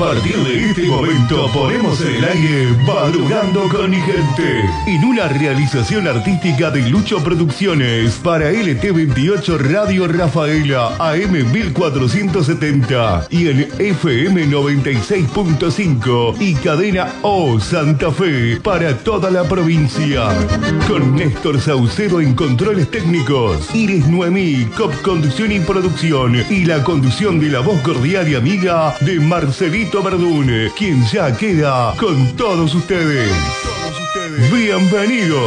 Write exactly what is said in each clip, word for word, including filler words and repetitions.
partir de este momento ponemos en el aire Madrugando con mi gente, en una realización artística de Lucho Producciones para L T veintiocho Radio Rafaela A M mil cuatrocientos setenta y en F M noventa y seis punto cinco y Cadena O Santa Fe para toda la provincia. Con Néstor Saucedo en controles técnicos, Iris Noemí, Cop Conducción y Producción y la conducción de la voz cordial y amiga de Marcelito Verdún, quien ya queda con todos ustedes. Todos ustedes. Bienvenidos.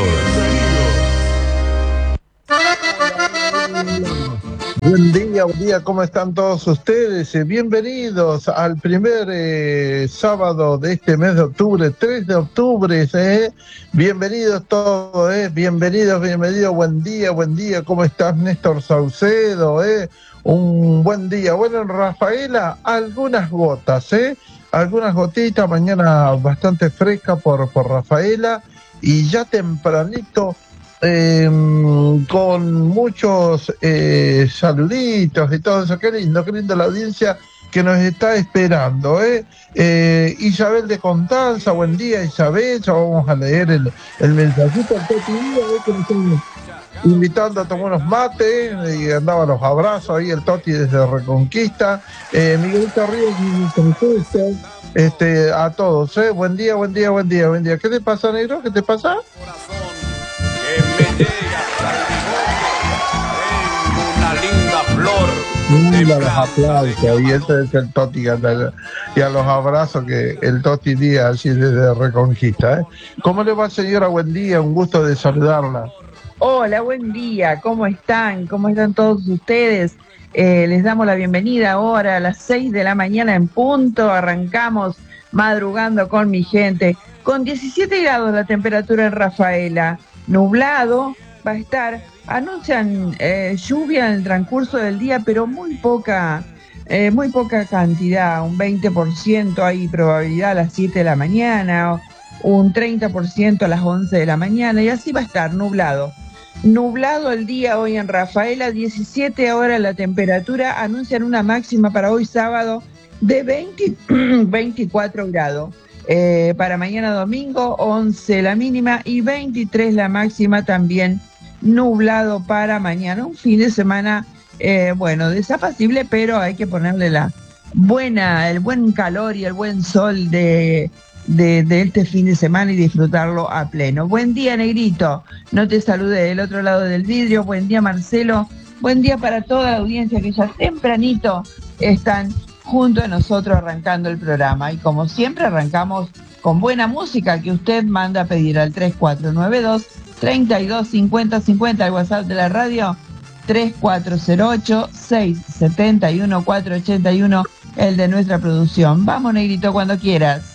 Buen día, buen día, ¿cómo están todos ustedes? Eh, bienvenidos al primer eh, sábado de este mes de octubre, tres de octubre, ¿eh? Bienvenidos todos, ¿eh? Bienvenidos, bienvenidos, buen día, buen día, ¿cómo estás, Néstor Saucedo? ¿eh? Un buen día. Bueno, en Rafaela, algunas gotas, ¿eh? Algunas gotitas, mañana bastante fresca por, por Rafaela, y ya tempranito, Eh, con muchos eh, saluditos y todo eso. Qué lindo, qué lindo la audiencia que nos está esperando, ¿eh? Eh, Isabel de Constanza, buen día Isabel, ya vamos a leer el, el mensajito. El Toti Díaz, ¿eh? Que nos están invitando a tomar unos mates, ¿eh? Y andaba los abrazos ahí el Toti desde Reconquista. eh, Miguelito Ríos, este, a todos, ¿eh? Buen día, buen día, buen día, buen día. ¿Qué te pasa, negro? ¿Qué te pasa? Una linda flor. Mira los aplausos, y este es el Toti, y a los abrazos que el Toti Díaz así desde Reconquista, ¿eh? ¿Cómo le va, señora? Buen día, un gusto de saludarla. Hola, buen día, ¿cómo están? ¿Cómo están todos ustedes? Eh, les damos la bienvenida ahora a las seis de la mañana en punto. Arrancamos madrugando con mi gente, con diecisiete grados la temperatura en Rafaela, nublado va a estar. Anuncian eh, lluvia en el transcurso del día, pero muy poca, eh, muy poca cantidad, un veinte por ciento hay probabilidad a las siete de la mañana, un treinta por ciento a las once de la mañana, y así va a estar nublado. Nublado el día hoy en Rafaela, diecisiete ahora la temperatura, anuncian una máxima para hoy sábado de veinte, veinticuatro grados. Eh, para mañana domingo, once la mínima y veintitrés la máxima, también nublado para mañana. Un fin de semana, eh, bueno, desapacible, pero hay que ponerle la buena, el buen calor y el buen sol de, de, de este fin de semana y disfrutarlo a pleno. Buen día, negrito. No te saludé del otro lado del vidrio. Buen día, Marcelo. Buen día para toda la audiencia que ya tempranito están junto a nosotros arrancando el programa. Y como siempre arrancamos con buena música que usted manda a pedir al tres cuatro nueve dos, tres dos cinco cero cinco cero, al WhatsApp de la radio tres cuatro cero ocho, seis siete uno, cuatro ocho uno, el de nuestra producción. Vamos, negrito, cuando quieras.